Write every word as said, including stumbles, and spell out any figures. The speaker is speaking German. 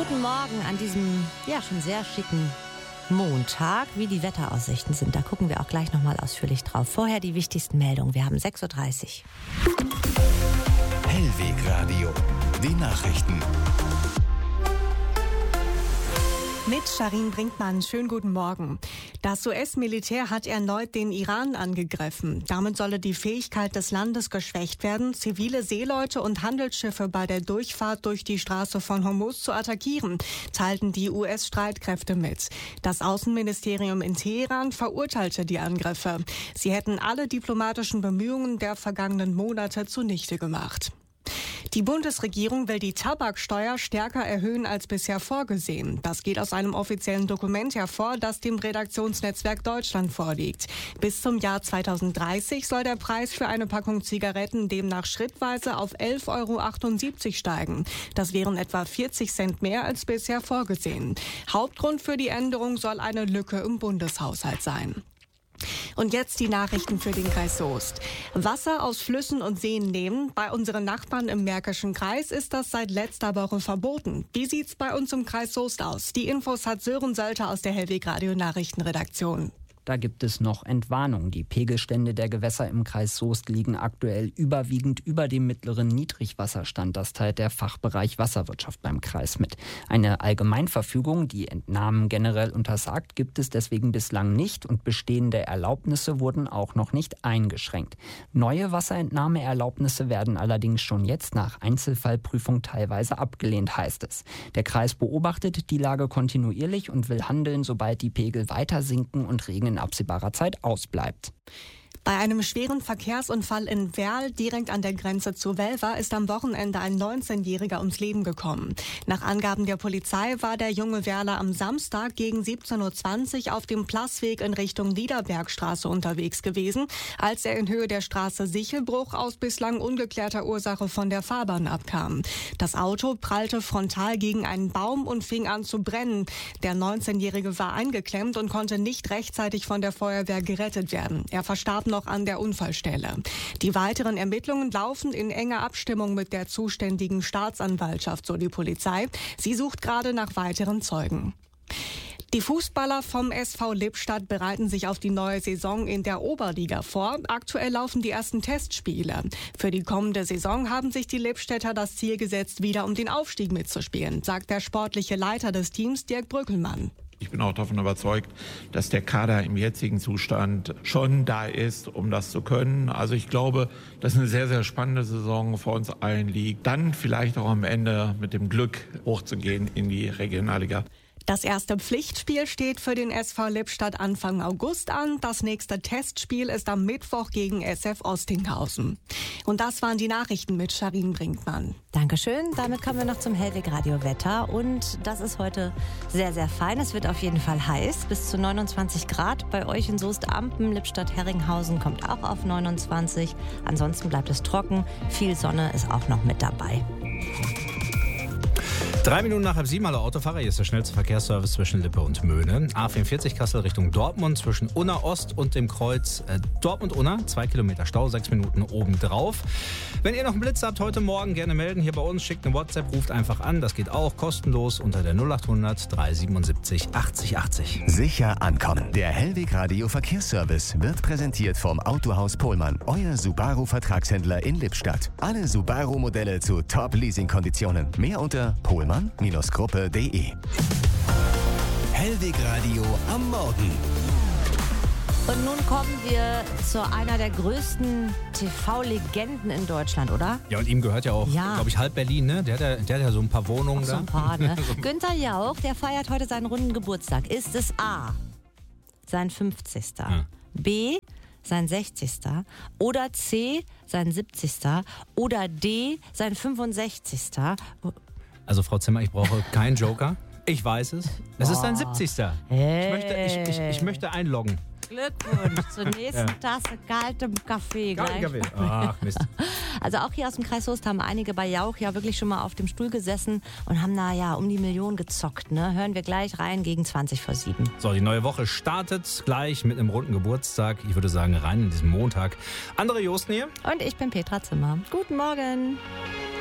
Guten Morgen an diesem, ja, schon sehr schicken Montag. Wie die Wetteraussichten sind, da gucken wir auch gleich nochmal ausführlich drauf. Vorher die wichtigsten Meldungen. Wir haben sechs Uhr dreißig. Hellwegradio, die Nachrichten. Mit Sharin Brinkmann, schönen guten Morgen. Das U S-Militär hat erneut den Iran angegriffen. Damit solle die Fähigkeit des Landes geschwächt werden, zivile Seeleute und Handelsschiffe bei der Durchfahrt durch die Straße von Hormuz zu attackieren, teilten die U S-Streitkräfte mit. Das Außenministerium in Teheran verurteilte die Angriffe. Sie hätten alle diplomatischen Bemühungen der vergangenen Monate zunichte gemacht. Die Bundesregierung will die Tabaksteuer stärker erhöhen als bisher vorgesehen. Das geht aus einem offiziellen Dokument hervor, das dem Redaktionsnetzwerk Deutschland vorliegt. Bis zum Jahr zweitausenddreißig soll der Preis für eine Packung Zigaretten demnach schrittweise auf elf Euro achtundsiebzig steigen. Das wären etwa vierzig Cent mehr als bisher vorgesehen. Hauptgrund für die Änderung soll eine Lücke im Bundeshaushalt sein. Und jetzt die Nachrichten für den Kreis Soest. Wasser aus Flüssen und Seen nehmen. Bei unseren Nachbarn im Märkischen Kreis ist das seit letzter Woche verboten. Wie sieht's bei uns im Kreis Soest aus? Die Infos hat Sören Sölter aus der Hellwegradio Nachrichtenredaktion. Da gibt es noch Entwarnung. Die Pegelstände der Gewässer im Kreis Soest liegen aktuell überwiegend über dem mittleren Niedrigwasserstand. Das teilt der Fachbereich Wasserwirtschaft beim Kreis mit. Eine Allgemeinverfügung, die Entnahmen generell untersagt, gibt es deswegen bislang nicht und bestehende Erlaubnisse wurden auch noch nicht eingeschränkt. Neue Wasserentnahmeerlaubnisse werden allerdings schon jetzt nach Einzelfallprüfung teilweise abgelehnt, heißt es. Der Kreis beobachtet die Lage kontinuierlich und will handeln, sobald die Pegel weiter sinken und Regen in absehbarer Zeit ausbleibt. Bei einem schweren Verkehrsunfall in Werl, direkt an der Grenze zu Welver, ist am Wochenende ein neunzehnjähriger ums Leben gekommen. Nach Angaben der Polizei war der junge Werler am Samstag gegen siebzehn Uhr zwanzig auf dem Plassweg in Richtung Niederbergstraße unterwegs gewesen, als er in Höhe der Straße Sichelbruch aus bislang ungeklärter Ursache von der Fahrbahn abkam. Das Auto prallte frontal gegen einen Baum und fing an zu brennen. Der neunzehnjährige war eingeklemmt und konnte nicht rechtzeitig von der Feuerwehr gerettet werden. Er verstarb noch an der Unfallstelle. Die weiteren Ermittlungen laufen in enger Abstimmung mit der zuständigen Staatsanwaltschaft, so die Polizei. Sie sucht gerade nach weiteren Zeugen. Die Fußballer vom S V Lippstadt bereiten sich auf die neue Saison in der Oberliga vor. Aktuell laufen die ersten Testspiele. Für die kommende Saison haben sich die Lippstädter das Ziel gesetzt, wieder um den Aufstieg mitzuspielen, sagt der sportliche Leiter des Teams, Dirk Brückelmann. Ich bin auch davon überzeugt, dass der Kader im jetzigen Zustand schon da ist, um das zu können. Also ich glaube, dass eine sehr, sehr spannende Saison vor uns allen liegt. Dann vielleicht auch am Ende mit dem Glück hochzugehen in die Regionalliga. Das erste Pflichtspiel steht für den S V Lippstadt Anfang August an. Das nächste Testspiel ist am Mittwoch gegen S F Ostinghausen. Und das waren die Nachrichten mit Sharin Brinkmann. Dankeschön. Damit kommen wir noch zum Hellwegradio Wetter. Und das ist heute sehr, sehr fein. Es wird auf jeden Fall heiß. Bis zu neunundzwanzig Grad. Bei euch in Soest-Ampen, Lippstadt-Herringhausen kommt auch auf neunundzwanzig. Ansonsten bleibt es trocken. Viel Sonne ist auch noch mit dabei. Drei Minuten nach halb sieben, alle Autofahrer. Hier ist der schnellste Verkehrsservice zwischen Lippe und Möhne. A vierundvierzig Kassel Richtung Dortmund zwischen Unna Ost und dem Kreuz äh, Dortmund-Unna. Zwei Kilometer Stau, sechs Minuten obendrauf. Wenn ihr noch einen Blitz habt, heute Morgen gerne melden hier bei uns. Schickt eine WhatsApp, ruft einfach an. Das geht auch kostenlos unter der null achthundert dreihundertsiebenundsiebzig achtzig achtzig. Sicher ankommen. Der Hellwegradio Verkehrsservice wird präsentiert vom Autohaus Pohlmann. Euer Subaru-Vertragshändler in Lippstadt. Alle Subaru-Modelle zu Top-Leasing-Konditionen. Mehr unter pohlmann Gruppe punkt de. Hellwegradio am Morgen. Und nun kommen wir zu einer der größten T V-Legenden in Deutschland, oder? Ja, und ihm gehört ja auch, ja. glaube ich, halb Berlin, ne? Der hat ja, der hat ja so ein paar Wohnungen Auch so ein da. paar, ne? Günther Jauch, der feiert heute seinen runden Geburtstag. Ist es A, sein fünfzigster Ja. B, sein sechzigster oder C, sein siebzigster oder D, sein fünfundsechzigster Also Frau Zimmer, ich brauche keinen Joker. Ich weiß es. Es ist sein siebzigster Hey. Ich möchte, ich, ich, ich möchte einloggen. Glückwunsch zur nächsten Ja. Tasse kaltem Kaffee. Kein Gleich. Kaffee. Ach, Mist. Also auch hier aus dem Kreis Soest haben einige bei Jauch ja wirklich schon mal auf dem Stuhl gesessen und haben da ja um die Million gezockt. Ne? Hören wir gleich rein gegen zwanzig vor sieben. So, die neue Woche startet gleich mit einem runden Geburtstag. Ich würde sagen, rein in diesen Montag. Andere Joosten hier. Und ich bin Petra Zimmer. Guten Morgen.